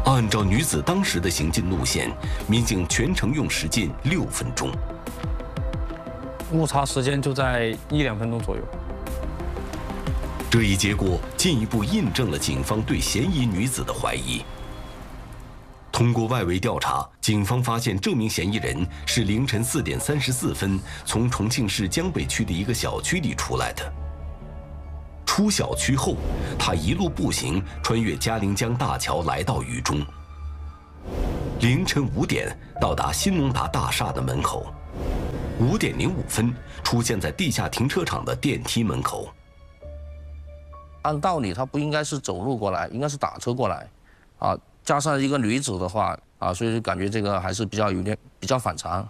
按照女子当时的行进路线，民警全程用时近6分钟， 误差时间就在1-2分钟左右。 这一结果进一步印证了警方对嫌疑女子的怀疑。通过外围调查，警方发现这名嫌疑人是凌晨4点34分从重庆市江北区的一个小区里出来的。出小区后，他一路步行穿越嘉陵江大桥来到渝中。凌晨5点到达新隆达大厦的门口，5点05分出现在地下停车场的电梯门口。 按道理他不应该是走路过来，应该是打车过来，啊。加上一个女子的话啊，所以就感觉这个还是比较反常。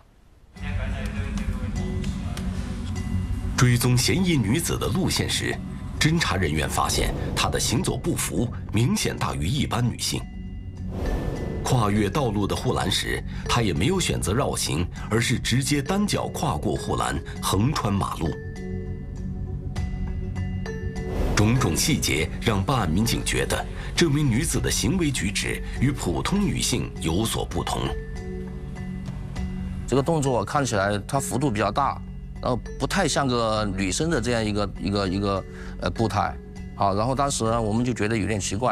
追踪嫌疑女子的路线时，侦查人员发现她的行走步幅明显大于一般女性。跨越道路的护栏时，她也没有选择绕行，而是直接单脚跨过护栏，横穿马路。种种细节让办案民警觉得，这名女子的行为举止与普通女性有所不同。 这个动作看起来它幅度比较大，然后不太像个女生的这样一个步态，好，然后当时呢我们就觉得有点奇怪。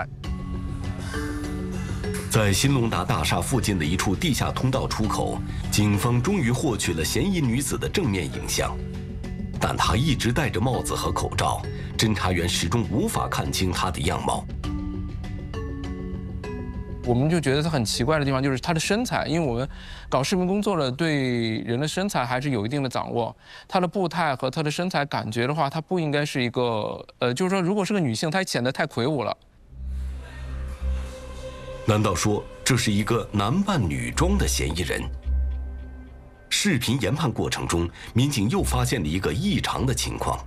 在新隆达大厦附近的一处地下通道出口，警方终于获取了嫌疑女子的正面影像，但她一直戴着帽子和口罩，侦查员始终无法看清她的样貌。 我们就觉得他很奇怪的地方就是他的身材，因为我们搞视频工作的，对人的身材还是有一定的掌握。他的步态和他的身材感觉的话，他不应该是一个就是说，如果是个女性，她显得太魁梧了。 难道说这是一个男扮女装的嫌疑人？视频研判过程中，民警又发现了一个异常的情况。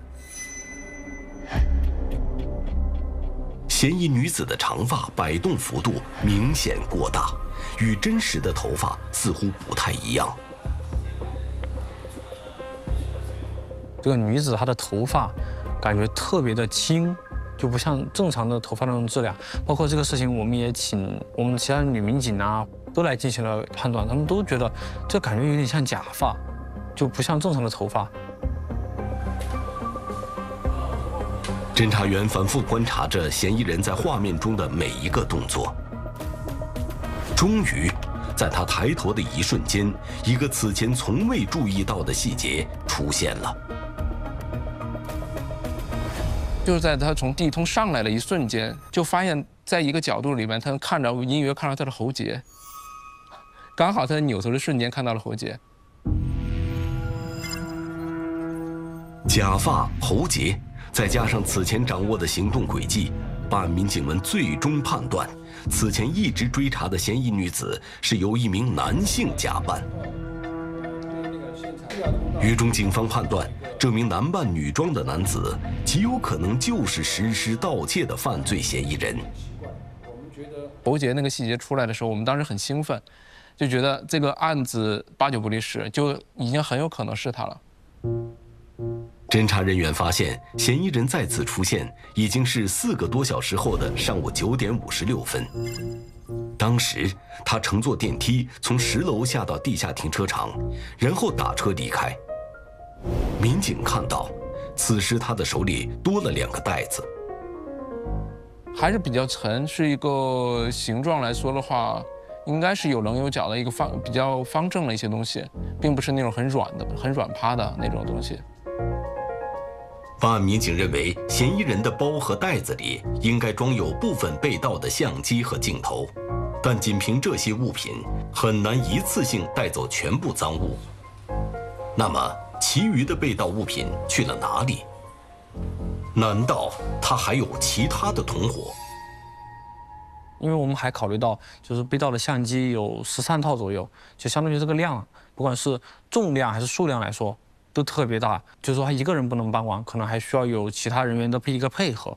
嫌疑女子的长发摆动幅度明显过大，与真实的头发似乎不太一样。 这个女子她的头发感觉特别的轻，就不像正常的头发那种质量。包括这个事情，我们也请我们其他女民警啊都来进行了判断，他们都觉得这感觉有点像假发，就不像正常的头发。 侦查员反复观察着嫌疑人在画面中的每一个动作，终于，在他抬头的一瞬间，一个此前从未注意到的细节出现了。 就是在他从地通上来的一瞬间，就发现在一个角度里面，他能看着隐约看到他的喉结，刚好他在扭头的瞬间看到了喉结。 假发、喉结。再加上此前掌握的行动轨迹，办案民警们最终判断，此前一直追查的嫌疑女子是由一名男性假扮。渝中警方判断，这名男扮女装的男子极有可能就是实施盗窃的犯罪嫌疑人。 喉结那个细节出来的时候，我们当时很兴奋，就觉得这个案子8、9不离10，就已经很有可能是他了。 侦查人员发现，嫌疑人再次出现已经是4个多小时后的上午9点56分。当时他乘坐电梯从10楼下到地下停车场，然后打车离开。民警看到，此时他的手里多了2个袋子， 还是比较沉，是一个形状来说的话，应该是有棱有角的一个比较方正的一些东西，并不是那种很软的、很软趴的那种东西。 办案民警认为，嫌疑人的包和袋子里应该装有部分被盗的相机和镜头，但仅凭这些物品很难一次性带走全部赃物。那么，其余的被盗物品去了哪里？难道他还有其他的同伙？ 因为我们还考虑到，就是被盗的相机有13套左右，就相当于这个量，不管是重量还是数量来说，都特别大。就是说他一个人不能办完，可能还需要有其他人员的一个配合。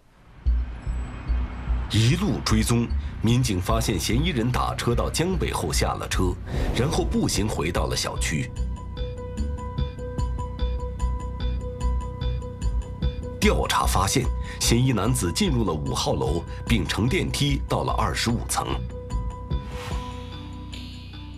一路追踪，民警发现嫌疑人打车到江北后下了车，然后步行回到了小区。调查发现，嫌疑男子进入了5号楼，并乘电梯到了25层。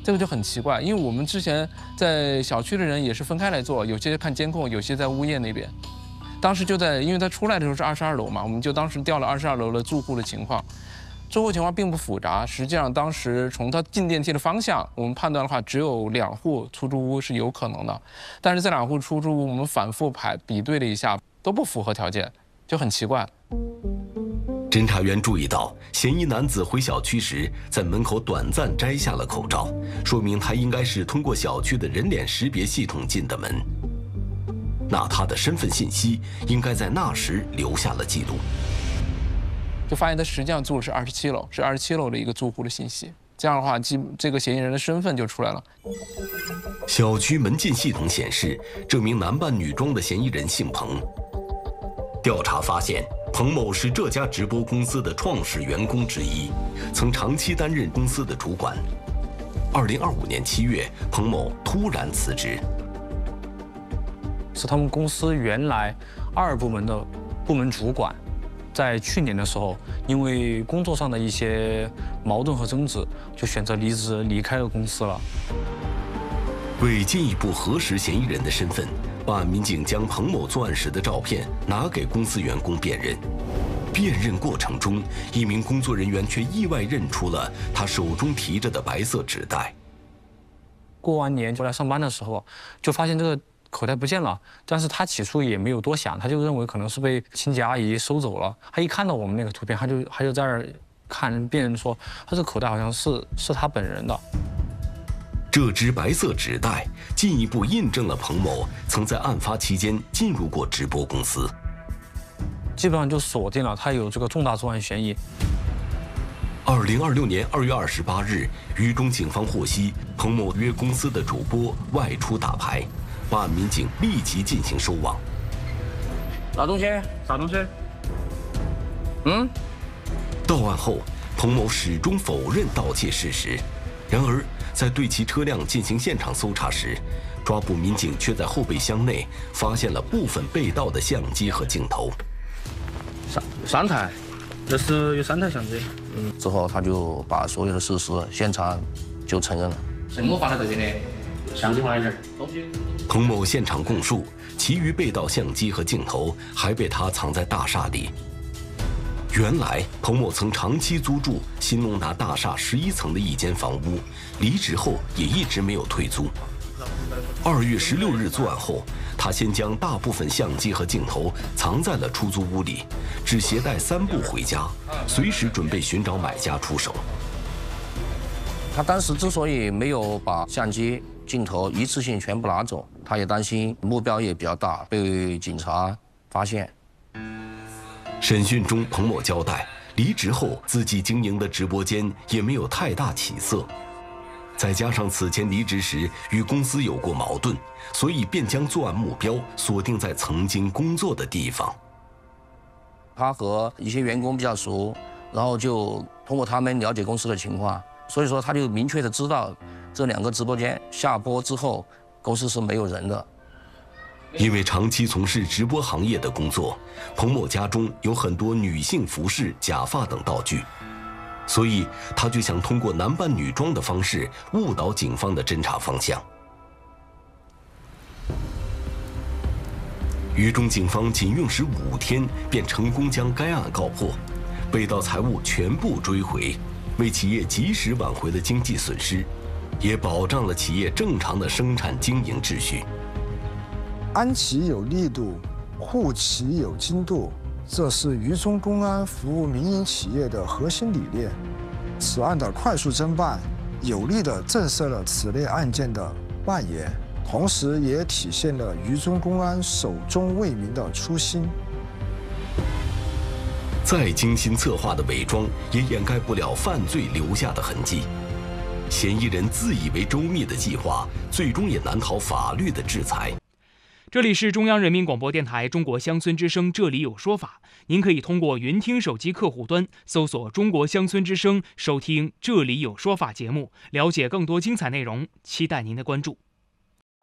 这个就很奇怪，因为我们之前在小区的人也是分开来做，有些看监控，有些在物业那边。当时就在，因为他出来的时候是22楼嘛，我们就当时调了22楼的住户的情况。住户情况并不复杂，实际上当时从他进电梯的方向，我们判断的话，只有2户出租屋是有可能的。但是这2户出租屋，我们反复比对了一下，都不符合条件，就很奇怪。 侦查员注意到，嫌疑男子回小区时在门口短暂摘下了口罩，说明他应该是通过小区的人脸识别系统进的门。那他的身份信息应该在那时留下了记录。 就发现他实际上住的是27楼，是27楼的一个住户的信息。这样的话，这个嫌疑人的身份就出来了。 小区门禁系统显示，这名男扮女装的嫌疑人姓彭。调查发现，彭某是这家直播公司的创始员工之一，曾长期担任公司的主管。2025年7月，彭某突然辞职。 是他们公司原来2部门的部门主管，在去年的时候，因为工作上的一些矛盾和争执，就选择离职离开了公司了。 为进一步核实嫌疑人的身份，办案民警将彭某作案时的照片拿给公司员工辨认。辨认过程中，一名工作人员却意外认出了他手中提着的白色纸袋。 过完年就来上班的时候，就发现这个口袋不见了，但是他起初也没有多想，他就认为可能是被清洁阿姨收走了。他一看到我们那个图片，他就在那儿看辨认说，他这口袋好像是他本人的。 这只白色纸袋进一步印证了彭某曾在案发期间进入过直播公司， 基本上就锁定了他有这个重大作案嫌疑。 2026年2月28日，渝中警方获悉彭某约公司的主播外出打牌，办案民警立即进行收网。 啥东西？ 啥东西？ 到案后，彭某始终否认盗窃事实。然而，在对其车辆进行现场搜查时，抓捕民警却在后备箱内发现了部分被盗的相机和镜头。 3台， 这是有3台相机。 之后他就把所有的事实现场就承认了。 什么放在这边的？相机放在这儿。 彭某现场供述，其余被盗相机和镜头还被他藏在大厦里。原来，彭某曾长期租住新隆达大厦11层的一间房屋，离职后也一直没有退租。2月16日作案后，他先将大部分相机和镜头藏在了出租屋里，只携带3部回家，随时准备寻找买家出手。 他当时之所以没有把相机、镜头一次性全部拿走，他也担心目标也比较大，被警察发现。 审讯中，彭某交代，离职后自己经营的直播间也没有太大起色，再加上此前离职时与公司有过矛盾，所以便将作案目标锁定在曾经工作的地方。 他和一些员工比较熟，然后就通过他们了解公司的情况，所以说他就明确的知道这2个直播间下播之后，公司是没有人的。 因为长期从事直播行业的工作，彭某家中有很多女性服饰、假发等道具，所以他就想通过男扮女装的方式误导警方的侦查方向。渝中警方仅用时5天，便成功将该案告破，被盗财物全部追回，为企业及时挽回了经济损失，也保障了企业正常的生产经营秩序。 安企有力度，护企有精度，这是渝中公安服务民营企业的核心理念。此案的快速侦办，有力地震慑了此类案件的蔓延，同时也体现了渝中公安守中为民的初心。 再精心策划的伪装，也掩盖不了犯罪留下的痕迹。嫌疑人自以为周密的计划，最终也难逃法律的制裁。 这里是中央人民广播电台中国乡村之声，这里有说法。您可以通过云听手机客户端搜索中国乡村之声，收听这里有说法节目，了解更多精彩内容，期待您的关注。